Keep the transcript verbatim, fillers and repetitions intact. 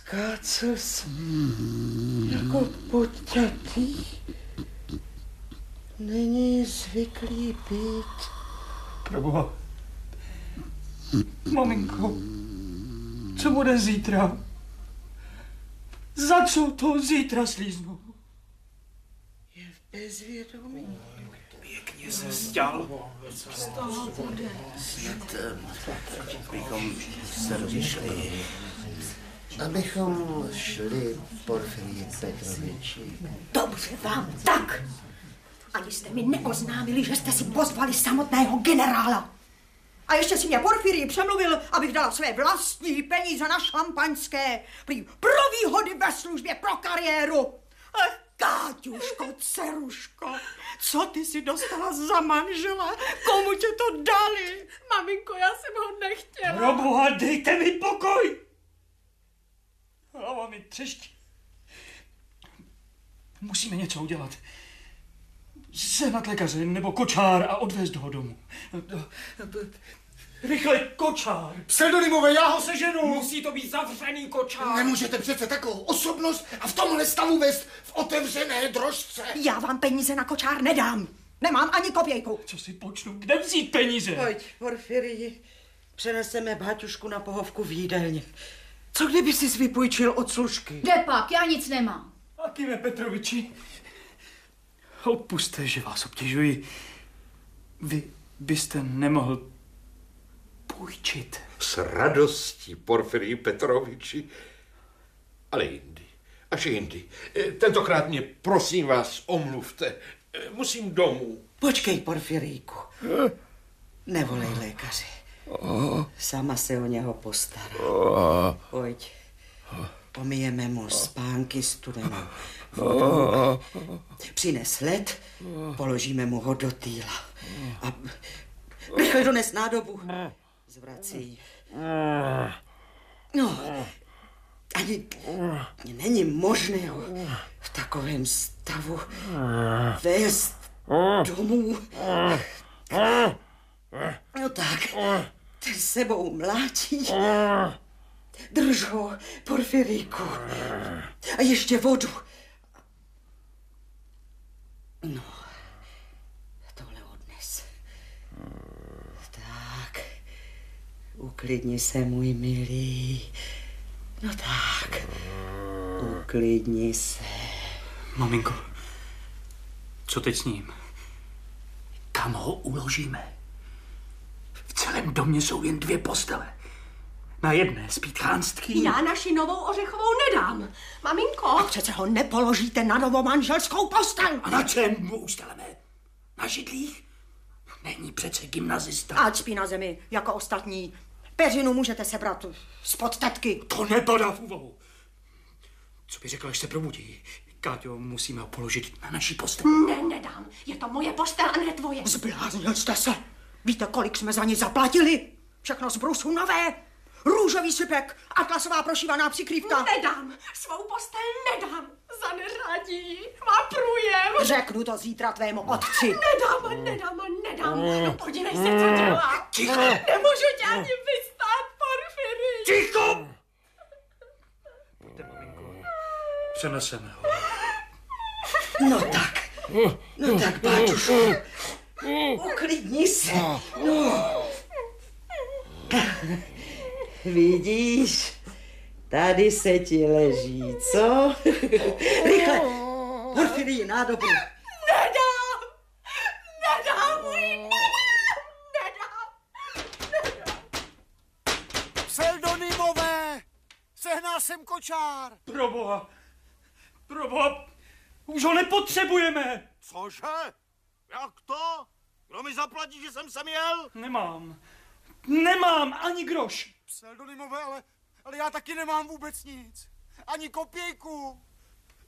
Skácel jsem jako poťatý. Není zvyklý být. Proboha. Maminko, co bude zítra? Za co to zítra slíznu? Je v bezvědomí. Pěkně se stěl. Z toho bude. Snad bychom se rozešli. Abychom šli, Porfirij Petroviči. Dobře vám tak. Ani jste mi neoznámili, že jste si pozvali samotného generála. A ještě si mě Porfirij přemluvil, abych dala své vlastní peníze na šampaňské. Prý pro výhody ve službě, pro kariéru. Ach, Káťuško, dceruško, co ty si dostala za manžela? Komu tě to dali? Maminko, já jsem ho nechtěla. Proboha, dejte mi pokoj! Hlava mi třeští. Musíme něco udělat. Sehnat lékaře nebo kočár a odvést ho domů. Rychle, kočár! Pseudonymové, já ho seženu! Musí to být zavřený kočár! Nemůžete přece takovou osobnost a v tomhle stavu vést v otevřené drožce. Já vám peníze na kočár nedám. Nemám ani kopějku. Co si počnu? Kde vzít peníze? Pojď, Porfirij, přeneseme Báťušku na pohovku v jídelně. Co kdyby jsi vypůjčil od služky? Kde pak? Já nic nemám. Akime Petroviči, odpusťte, že vás obtěžuji. Vy byste nemohl půjčit. S radostí, Porfirij Petroviči. Ale jindy, až jindy. Tentokrát mě, prosím vás, omluvte. Musím domů. Počkej, Porfirijku. Nevolej lékaře. Sama se o něho postará. Pojď. Pomyjeme mu spánky studenou vodou. Přines led, položíme mu ho do týla. A rychle dones nádobu. Zvrací. No, ani není možné ho v takovém stavu vést domů. No tak, ten sebou mlátí. Drž ho, Porfirijku. A ještě vodu. No, tohle odnes. Tak, uklidni se, můj milý. No tak, uklidni se. Maminko, co teď s ním? Kam ho uložíme? V celém domě jsou jen dvě postele. Na jedné spí Tchánský. Já naši novou ořechovou nedám. Maminko. A přece ho nepoložíte na novomanželskou postel. A na čem mu ustaleme? Na židlích? Není přece gymnazista. Ať spí na zemi, jako ostatní. Peřinu můžete sebrat spod tetky. To nepadá v úvahu. Co by řekla, až se probudí? Káťo, musíme ho položit na naší postel. Ne, nedám. Je to moje postel a ne tvoje. Zbláznil jste se. Víte, kolik jsme za ně zaplatili? Všechno z brusu nové. Růžový slipek, atlasová prošívaná přikrývka. Nedám. Svou postel nedám. Za neřádí. Má průjem. Řeknu to zítra tvému otci. Nedám a nedám a nedám. No podívej se, co dělá. Ticho. Nemůžu tě ani vystát, Porfirij. Ticho! Pojďte, maminko. Přeneseme ho. No tak, no tak, Báťušku. Uklidni se. No. Vidíš, tady se ti leží, co? Rychle, Porfirij, nádobu. Nedám. Nedám. Nedám. Nedám. Pseudonymové! Sehnal jsem kočár. Proboha. Proboha. Už ho nepotřebujeme. Cože? Jak to? Kdo mi zaplatí, že jsem sem jel? Nemám. Nemám ani groš. Pseudonymové, ale, ale já taky nemám vůbec nic. Ani kopějku.